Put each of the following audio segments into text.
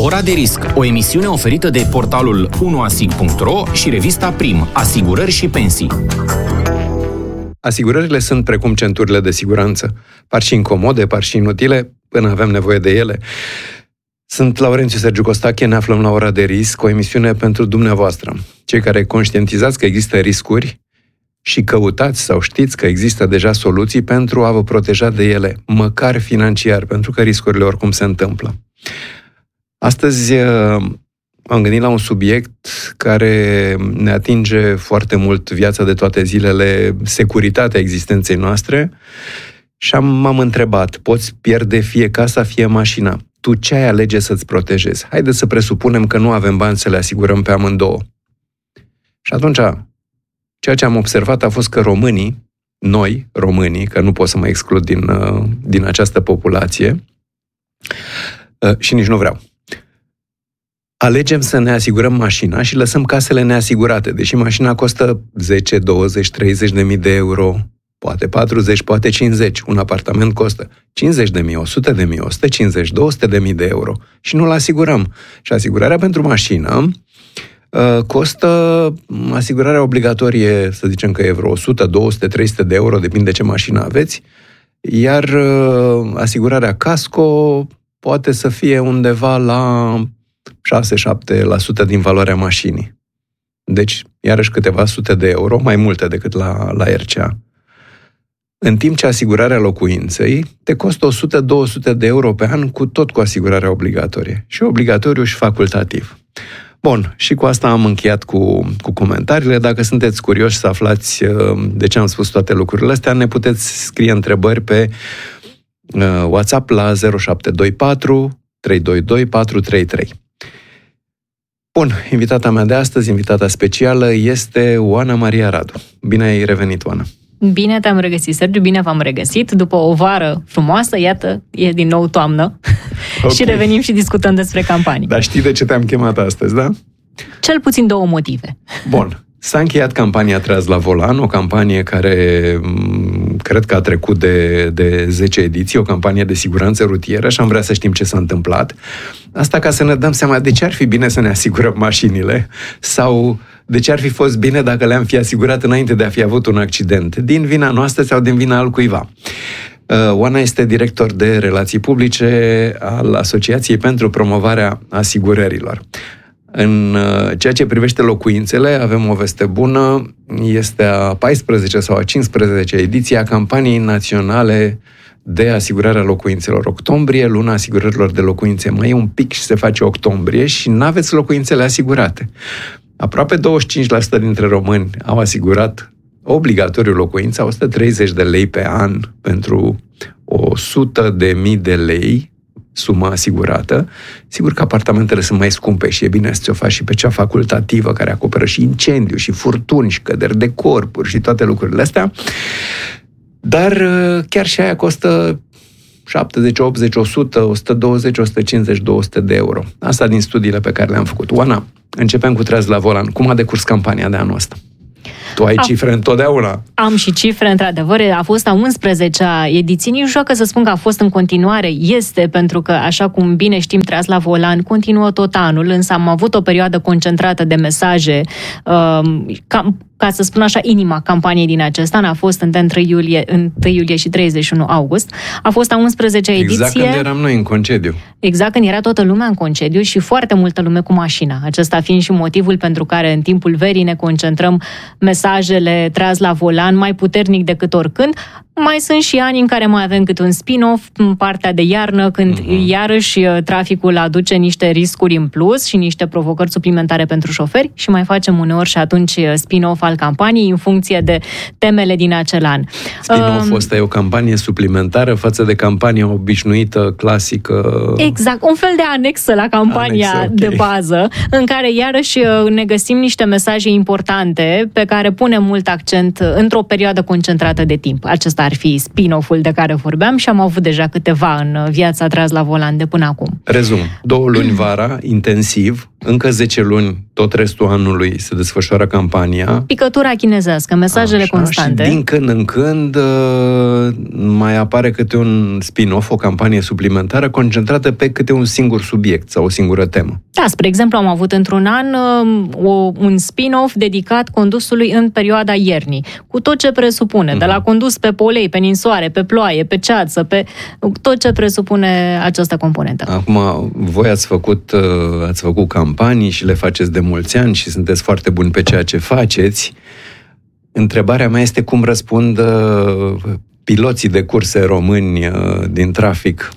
Ora de risc, o emisiune oferită de portalul 1asig.ro și revista Prim, asigurări și pensii. Asigurările sunt precum centurile de siguranță. Par și incomode, par și inutile, până avem nevoie de ele. Sunt Laurențiu Sergiu Costache, ne aflăm la Ora de risc, o emisiune pentru dumneavoastră. Cei care conștientizați că există riscuri și căutați sau știți că există deja soluții pentru a vă proteja de ele, măcar financiar, pentru că riscurile oricum se întâmplă. Astăzi am gândit la un subiect care ne atinge foarte mult viața de toate zilele, securitatea existenței noastre, și m-am întrebat, poți pierde fie casa, fie mașina. Tu ce ai alege să-ți protejezi? Haideți să presupunem că nu avem bani să le asigurăm pe amândouă. Și atunci, ceea ce am observat a fost că românii, că nu pot să mă exclud din această populație, și nici nu vreau, alegem să ne asigurăm mașina și lăsăm casele neasigurate, deși mașina costă 10, 20, 30 de mii de euro, poate 40, poate 50. Un apartament costă 50 de mii, 100 de mii, 150, 200 de mii de euro și nu-l asigurăm. Și asigurarea pentru mașină costă, asigurarea obligatorie, să zicem că e vreo 100, 200, 300 de euro, depinde ce mașină aveți, iar asigurarea casco poate să fie undeva la 6-7% din valoarea mașinii. Deci, iarăși câteva sute de euro, mai multe decât la RCA. În timp ce asigurarea locuinței te costă 100-200 de euro pe an, tot cu asigurarea obligatorie. Și obligatoriu și facultativ. Bun, și cu asta am încheiat cu comentariile. Dacă sunteți curioși să aflați de ce am spus toate lucrurile astea, ne puteți scrie întrebări pe WhatsApp la 0724 322 433. Bun, invitata mea de astăzi, invitata specială, este Oana Maria Radu. Bine ai revenit, Oana! Bine te-am regăsit, Sergiu, bine v-am regăsit. După o vară frumoasă, iată, e din nou toamnă. Okay. Și revenim și discutăm despre campanii. Dar știi de ce te-am chemat astăzi, da? Cel puțin 2 motive. Bun. S-a încheiat campania Treaz la volan, o campanie care cred că a trecut de 10 ediții, o campanie de siguranță rutieră, și am vrea să știm ce s-a întâmplat. Asta ca să ne dăm seama de ce ar fi bine să ne asigurăm mașinile sau de ce ar fi fost bine dacă le-am fi asigurat înainte de a fi avut un accident, din vina noastră sau din vina altcuiva. Oana este director de relații publice al Asociației pentru Promovarea Asigurărilor. În ceea ce privește locuințele, avem o veste bună, este a 14 sau a 15 ediție a campaniei naționale de asigurare a locuințelor. Octombrie, luna asigurărilor de locuințe. Mai e un pic și se face octombrie și n-aveți locuințele asigurate. Aproape 25% dintre români au asigurat obligatoriu locuința, 130 de lei pe an pentru 100.000 de lei, suma asigurată. Sigur că apartamentele sunt mai scumpe și e bine să ți-o faci și pe cea facultativă, care acoperă și incendiu, și furtuni, și căderi de corpuri, și toate lucrurile astea. Dar chiar și aia costă 70, 80, 100, 120, 150, 200 de euro. Asta din studiile pe care le-am făcut. Oana, începem cu Treaz la volan. Cum a decurs campania de anul ăsta? Tu ai cifre întotdeauna. Am și cifre, într-adevăr. A fost a 11-a ediție. Nici nu știu că să spun că a fost în continuare. Este, pentru că, așa cum bine știm, Treaz la volan continuă tot anul, însă am avut o perioadă concentrată de mesaje, ca să spun așa, inima campaniei din acest an a fost între 1 iulie și 31 august. A fost a 11-a ediție. Exact când eram noi în concediu. Exact când era toată lumea în concediu și foarte multă lume cu mașina. Acesta fiind și motivul pentru care în timpul verii ne concentrăm mesajele Treaz la volan mai puternic decât oricând. Mai sunt și ani în care mai avem câte un spin-off în partea de iarnă, când iarăși traficul aduce niște riscuri în plus și niște provocări suplimentare pentru șoferi și mai facem uneori și atunci spin-off al campaniei în funcție de temele din acel an. Spin-off-ul ăsta e o campanie suplimentară față de campania obișnuită, clasică. Exact, un fel de anexă la campania de bază, în care iarăși ne găsim niște mesaje importante pe care punem mult accent într-o perioadă concentrată de timp. Acesta ar fi spin-off-ul de care vorbeam și am avut deja câteva în viața Treaz la volan de până acum. Rezum, 2 luni vara, intensiv, încă 10 luni, tot restul anului se desfășoară campania. Picătura chinezească, mesajele constante. Și din când în când mai apare câte un spin-off, o campanie suplimentară concentrată pe câte un singur subiect sau o singură temă. Da, spre exemplu, am avut într-un an un spin-off dedicat condusului în perioada iernii, cu tot ce presupune, de la condus pe polei, pe ninsoare, pe ploaie, pe ceață, pe tot ce presupune această componentă. Acum, voi ați făcut campanii și le faceți de mulți ani și sunteți foarte buni pe ceea ce faceți. Întrebarea mea este cum răspund piloții de curse români din trafic.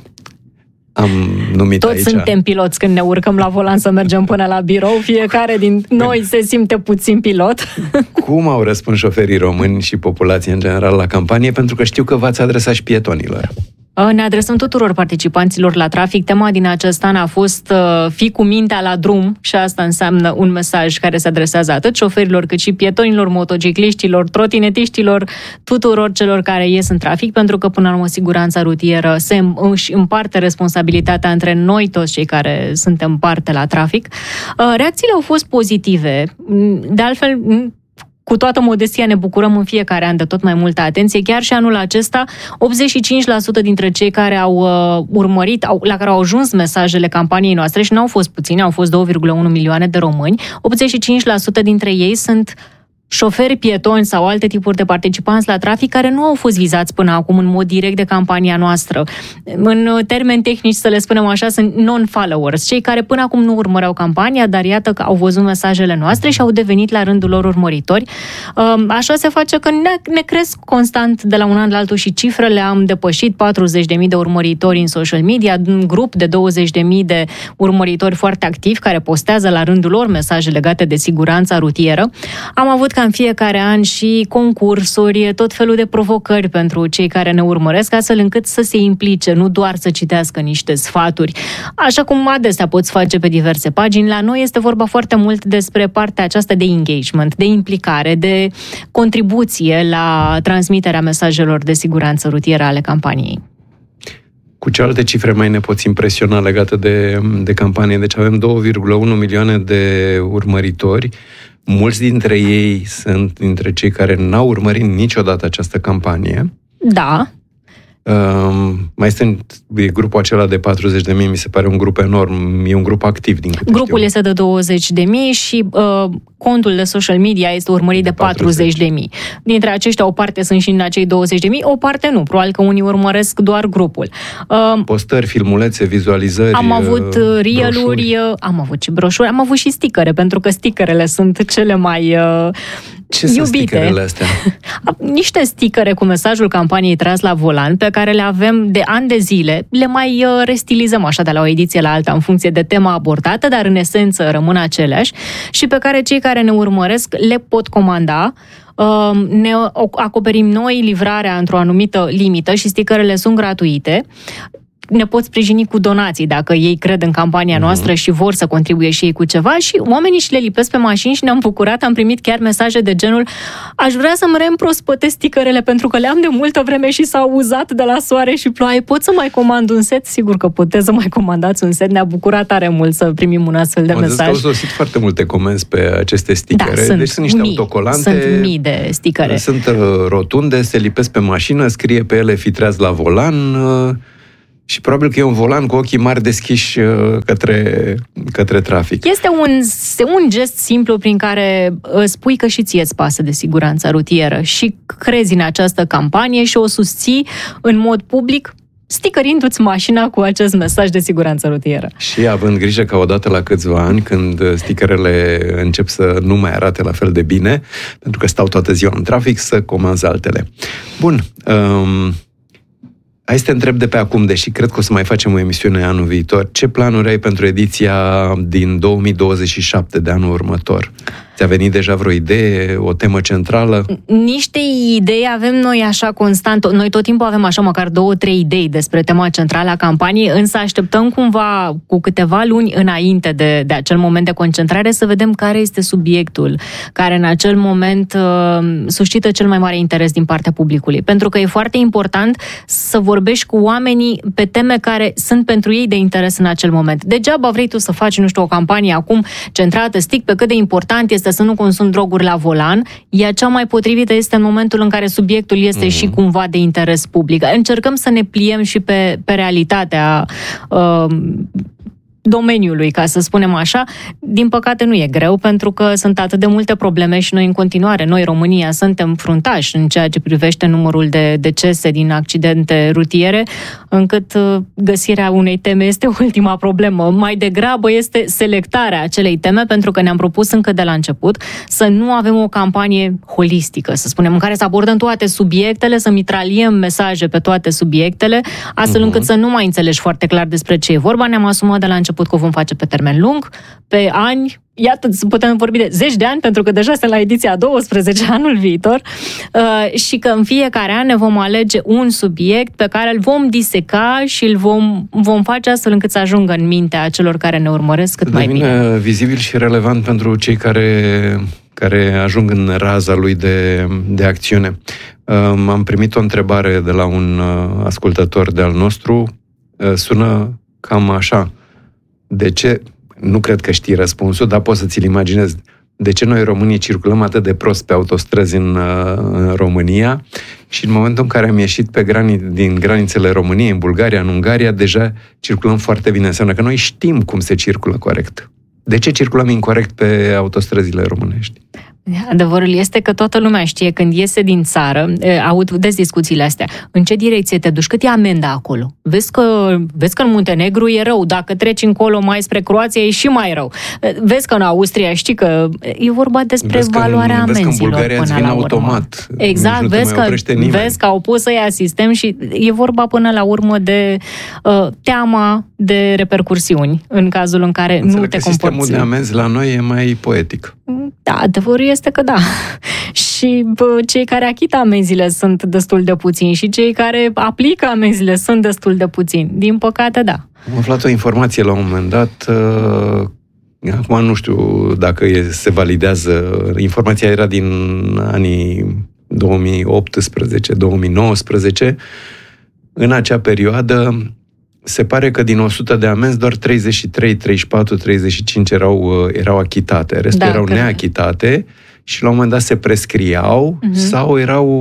Am numit Toți aici. suntem piloți când ne urcăm la volan să mergem până la birou. Fiecare din noi se simte puțin pilot. Cum au răspuns șoferii români și populația în general la campanie? Pentru că știu că v-ați adresat și pietonilor. Ne adresăm tuturor participanților la trafic. Tema din acest an a fost fii cu mintea la drum și asta înseamnă un mesaj care se adresează atât șoferilor cât și pietonilor, motocicliștilor, trotinetiștilor, tuturor celor care ies în trafic, pentru că până la urmă siguranța rutieră își împarte responsabilitatea între noi toți cei care suntem parte la trafic. Reacțiile au fost pozitive. De altfel, cu toată modestia ne bucurăm în fiecare an de tot mai multă atenție. Chiar și anul acesta, 85% dintre cei care au urmărit, la care au ajuns mesajele campaniei noastre, și nu au fost puțini, au fost 2,1 milioane de români, 85% dintre ei sunt șoferi pietoni sau alte tipuri de participanți la trafic care nu au fost vizați până acum în mod direct de campania noastră. În termeni tehnici, să le spunem așa, sunt non-followers, cei care până acum nu urmăreau campania, dar iată că au văzut mesajele noastre și au devenit la rândul lor urmăritori. Așa se face că ne cresc constant de la un an la altul și cifrele. Am depășit 40.000 de urmăritori în social media, un grup de 20.000 de urmăritori foarte activi care postează la rândul lor mesaje legate de siguranța rutieră. Am avut în fiecare an și concursuri, tot felul de provocări pentru cei care ne urmăresc, astfel încât să se implice, nu doar să citească niște sfaturi, așa cum adesea poți face pe diverse pagini. La noi este vorba foarte mult despre partea aceasta de engagement, de implicare, de contribuție la transmiterea mesajelor de siguranță rutieră ale campaniei. Cu ce alte cifre mai ne poți impresiona legate de campanie? Deci avem 2,1 milioane de urmăritori. Mulți dintre ei sunt dintre cei care n-au urmărit niciodată această campanie. Da. Mai sunt grupul acela de 40.000, mi se pare un grup enorm, e un grup activ din câte Grupul știu. este de 20.000 și contul de social media este urmărit de 40.000. Dintre aceștia o parte sunt și în acei 20.000, o parte nu. Probabil că unii urmăresc doar grupul. Postări, filmulețe, vizualizări, am avut reel-uri, am avut și broșuri, am avut și stickere, pentru că stickerele sunt cele mai Ce iubite. sunt stickerele astea? Niște stickere cu mesajul campaniei Tras la volan, pe care le avem de ani de zile, le mai restilizăm așa de la o ediție la alta în funcție de tema abordată, dar în esență rămân aceleași și pe care cei care ne urmăresc le pot comanda. Ne acoperim noi livrarea într-o anumită limită și stickerele sunt gratuite. Ne pot sprijini cu donații dacă ei cred în campania noastră și vor să contribuie și ei cu ceva și oamenii și le lipesc pe mașini și ne-am bucurat, am primit chiar mesaje de genul: aș vrea să-mi reîmprospătez stickerele pentru că le-am de multă vreme și s-au uzat de la soare și ploaie. Pot să mai comand un set? Sigur că puteți să mai comandați un set. Ne-a bucurat tare mult să primim un astfel de mesaj. Au sosit foarte multe comenzi pe aceste stickere. Da, deci sunt niște autocolante. Sunt mii de stickere. Sunt rotunde, se lipesc pe mașină, scrie pe ele "fi treaz la volan", și probabil că e un volan cu ochii mari deschiși către trafic. Este un gest simplu prin care spui că și ție îți pasă de siguranța rutieră și crezi în această campanie și o susții în mod public, sticărindu-ți mașina cu acest mesaj de siguranță rutieră. Și având grijă că odată la câțiva ani, când stickerele încep să nu mai arate la fel de bine, pentru că stau toată ziua în trafic, să comanzi altele. Bun. Hai să te întreb de pe acum, deși cred că o să mai facem o emisiune anul viitor. Ce planuri ai pentru ediția din 2027 de anul următor? Ți-a venit deja vreo idee, o temă centrală? Niște idei avem noi așa constant. Noi tot timpul avem așa măcar 2-3 idei despre tema centrală a campaniei, însă așteptăm cumva cu câteva luni înainte de acel moment de concentrare să vedem care este subiectul care în acel moment suscită cel mai mare interes din partea publicului. Pentru că e foarte important să vorbești cu oamenii pe teme care sunt pentru ei de interes în acel moment. Degeaba vrei tu să faci, nu știu, o campanie acum centrată strict pe cât de important este să nu consumi droguri la volan. Ea cea mai potrivită este în momentul în care subiectul este și cumva de interes public. Încercăm să ne pliem și pe realitatea domeniului, ca să spunem așa. Din păcate nu e greu, pentru că sunt atât de multe probleme și noi în continuare, noi România, suntem fruntași în ceea ce privește numărul de decese din accidente rutiere, încât găsirea unei teme este ultima problemă. Mai degrabă este selectarea acelei teme, pentru că ne-am propus încă de la început să nu avem o campanie holistică, să spunem, în care să abordăm toate subiectele, să mitraliem mesaje pe toate subiectele, astfel încât să nu mai înțelegi foarte clar despre ce e vorba. Ne-am asumat de la început că o vom face pe termen lung, pe ani, iată, putem vorbi de 10 de ani, pentru că deja suntem la ediția 12 anul viitor, și că în fiecare an ne vom alege un subiect pe care îl vom diseca și îl vom face astfel încât să ajungă în mintea celor care ne urmăresc cât mai bine. Devine vizibil și relevant pentru cei care ajung în raza lui de acțiune. Am primit o întrebare de la un ascultător de-al nostru, sună cam așa: de ce, nu cred că știi răspunsul, dar poți să ți-l imaginezi, de ce noi românii circulăm atât de prost pe autostrăzi în România și în momentul în care am ieșit din granițele României, în Bulgaria, în Ungaria, deja circulăm foarte bine. Înseamnă că noi știm cum se circulă corect. De ce circulăm incorect pe autostrăzile românești? Adevărul este că toată lumea știe când iese din țară, aud discuțiile astea, în ce direcție te duci, cât e amenda acolo. Vezi că în Muntenegru e rău, dacă treci încolo mai spre Croația e și mai rău. Vezi că în Austria știi că e vorba despre valoarea amenzilor până la urmă. Automat. Exact, vezi că au pus să-i asistăm și e vorba până la urmă de teama de repercursiuni în cazul în care nu te comporți. Sistemul de amenzi la noi e mai poetic. Da, adevărul este că da. Și cei care achită amenziile sunt destul de puțini și cei care aplică amenziile sunt destul de puțini. Din păcate, da. Am aflat o informație la un moment dat, acum nu știu dacă se validează, informația era din anii 2018-2019, în acea perioadă se pare că din 100 de amenzi doar 33, 34, 35 erau achitate. Restul erau neachitate și la un moment dat se prescriau sau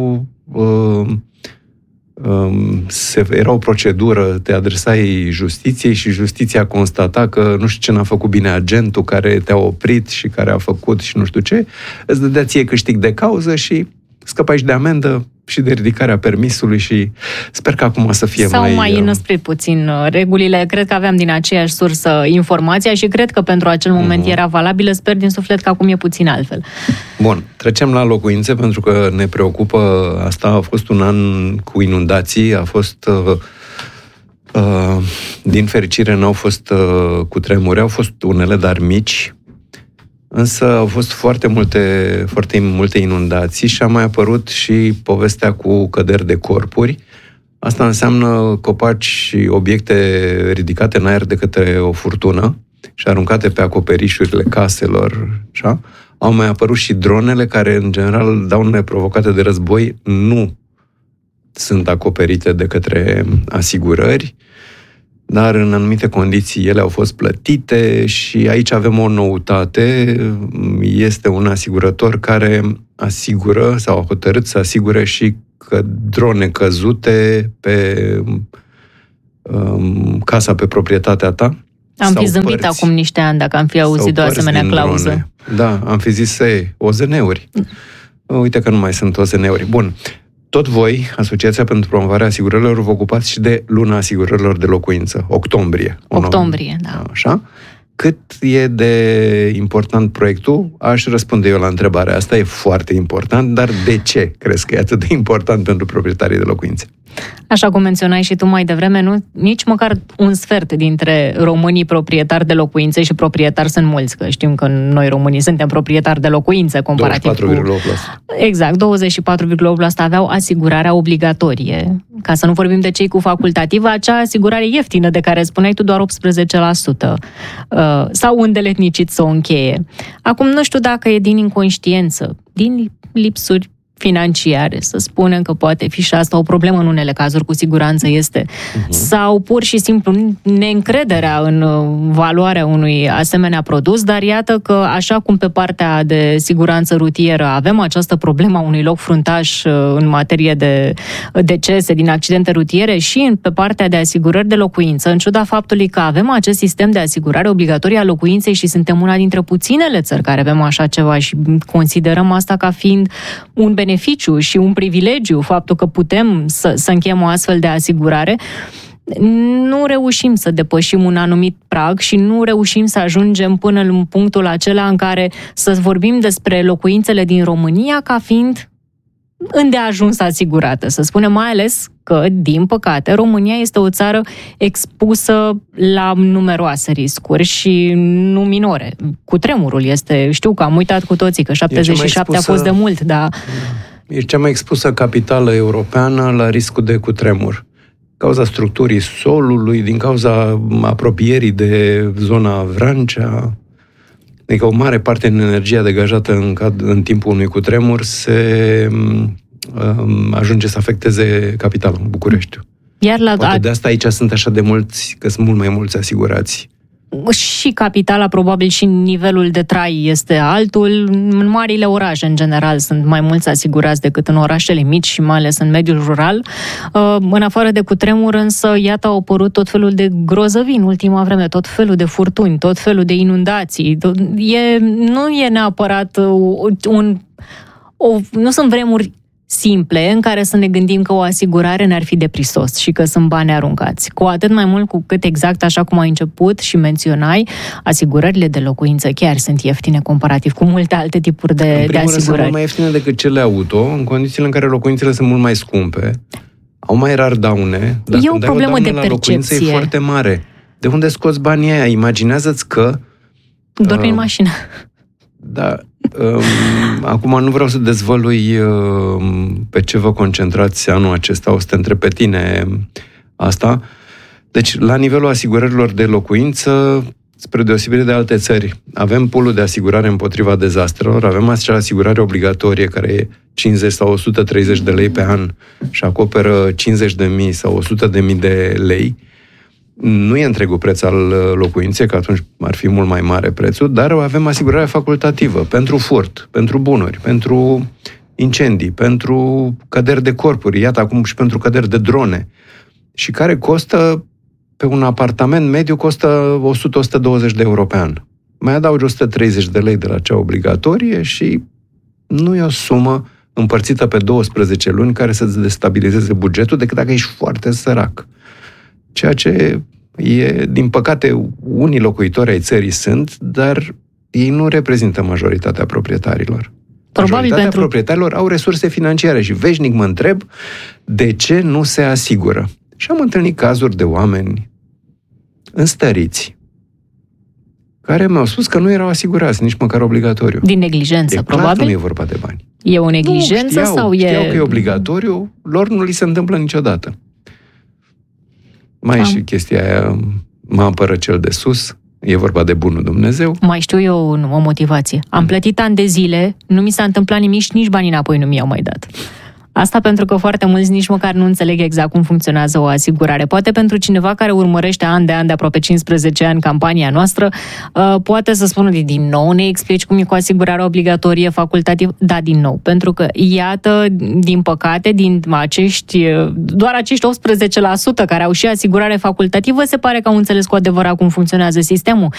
era o procedură, te adresai justiției și justiția constata că nu știu ce n-a făcut bine agentul care te-a oprit și care a făcut și nu știu ce, îți dădea ție câștig de cauză și scăpai și de amendă și de ridicarea permisului și sper că acum să fie sau mai înăsprit puțin regulile. Cred că aveam din aceeași sursă informația și cred că pentru acel moment era valabilă. Sper din suflet că acum e puțin altfel. Bun, trecem la locuințe pentru că ne preocupă asta. A fost un an cu inundații, a fost din fericire n-au fost cutremure, au fost unele, dar mici. Însă au fost foarte multe inundații și a mai apărut și povestea cu căderi de corpuri. Asta înseamnă copaci și obiecte ridicate în aer de către o furtună și aruncate pe acoperișurile caselor. Așa. Au mai apărut și dronele care, în general, daunele provocate de război nu sunt acoperite de către asigurări, dar în anumite condiții ele au fost plătite și aici avem o noutate. Este un asigurător care asigură sau a hotărât să asigure și drone căzute pe casa pe proprietatea ta. Am fi zâmbit acum niște ani dacă am fi auzit de o asemenea clauză. Drone. Da, am fi zis OZN-uri. Uite că nu mai sunt OZN-uri. Bun. Tot voi, Asociația pentru Promovarea Asigurărilor, vă ocupați și de luna asigurărilor de locuință, octombrie. Octombrie, da. Așa? cât e de important proiectul, aș răspunde eu la întrebarea asta. E foarte important, dar de ce crezi că e atât de important pentru proprietarii de locuințe? Așa cum menționai și tu mai devreme, nici măcar un sfert dintre românii proprietari de locuințe, și proprietari sunt mulți, că știm că noi românii suntem proprietari de locuințe comparativ 24,8%. Exact, 24,8% aveau asigurarea obligatorie. Ca să nu vorbim de cei cu facultativă, acea asigurare ieftină de care spuneai tu, doar 18%. S-au îndeletnicit să o încheie. Acum nu știu dacă e din inconștiență, din lipsuri financiare, să spunem că poate fi și asta o problemă în unele cazuri, cu siguranță este, sau pur și simplu neîncrederea în valoarea unui asemenea produs, dar iată că așa cum pe partea de siguranță rutieră avem această problemă a unui loc fruntaș în materie de decese din accidente rutiere, și pe partea de asigurări de locuință, în ciuda faptului că avem acest sistem de asigurare obligatorie a locuinței și suntem una dintre puținele țări care avem așa ceva și considerăm asta ca fiind un beneficiu și un privilegiu, faptul că putem să încheiem o astfel de asigurare, nu reușim să depășim un anumit prag și nu reușim să ajungem până în punctul acela în care să vorbim despre locuințele din România ca fiind îndeajuns asigurată, să spunem, mai ales că, din păcate, România este o țară expusă la numeroase riscuri și nu minore. Cutremurul este, știu că am uitat cu toții că 77 a fost de mult, dar... E cea mai expusă capitală europeană la riscul de cutremur. Din cauza structurii solului, din cauza apropierii de zona Vrancea. Adică o mare parte din energia degajată în timpul unui cutremur ajunge să afecteze capitala, Bucureștiul. Poate de asta aici sunt așa de mulți, că sunt mult mai mulți asigurați. Și capitala, probabil și nivelul de trai este altul. În marile orașe, în general, sunt mai mulți asigurați decât în orașele mici și mai ales în mediul rural. În afară de cutremur, însă, iată, au apărut tot felul de grozăvii în ultima vreme, tot felul de furtuni, tot felul de inundații. Nu e neapărat nu sunt vremuri simple în care să ne gândim că o asigurare ne-ar fi de prisos și că sunt bani aruncați. Cu atât mai mult cu cât, exact așa cum ai început și menționai, asigurările de locuință chiar sunt ieftine comparativ cu multe alte tipuri de asigurări. În primul rând, sunt mult mai ieftine decât cele auto, în condițiile în care locuințele sunt mult mai scumpe, au mai rar daune, dar e o problemă de percepție. E foarte mare. De unde scoți banii aia? Imaginează-ți că... Dormi în mașină. Da. Acum nu vreau să dezvălui pe ce vă concentrați anul acesta, o să te întreb pe tine asta. Deci, la nivelul asigurărilor de locuință, spre deosebire de alte țări, avem poolul de asigurare împotriva dezastrelor, avem acea asigurare obligatorie care e 50 sau 130 de lei pe an și acoperă 50.000 sau 100.000 de lei. Nu e întregul preț al locuinței, că atunci ar fi mult mai mare prețul, dar avem asigurarea facultativă pentru furt, pentru bunuri, pentru incendii, pentru căderi de corpuri, iată acum și pentru căderi de drone, și care costă, pe un apartament mediu, costă 100-120 de euro pe an. Mai adaugi 130 de lei de la cea obligatorie și nu e o sumă împărțită pe 12 luni care să-ți destabilizeze bugetul, decât dacă ești foarte sărac. Ceea ce e, din păcate, unii locuitori ai țării sunt, dar ei nu reprezintă majoritatea proprietarilor. Majoritatea proprietarilor au resurse financiare și veșnic mă întreb de ce nu se asigură. Și am întâlnit cazuri de oameni înstăriți care mi-au spus că nu erau asigurați, nici măcar obligatoriu. Din neglijență, probabil? Clar, nu e vorba de bani. E o neglijență sau e... Știau că e obligatoriu, lor nu li se întâmplă niciodată. Mai e și chestia aia, mă apără cel de sus, e vorba de bunul Dumnezeu. Mai știu eu o motivație. Am plătit ani de zile, nu mi s-a întâmplat nimic și nici banii înapoi nu mi-au mai dat. Asta pentru că foarte mulți nici măcar nu înțeleg exact cum funcționează o asigurare. Poate pentru cineva care urmărește an de aproape 15 ani campania noastră, poate să spună din nou ne explici cum e cu asigurarea obligatorie, facultativă. Da, din nou. Pentru că, iată, din păcate, doar acești 18% care au și asigurare facultativă, se pare că au înțeles cu adevărat cum funcționează sistemul.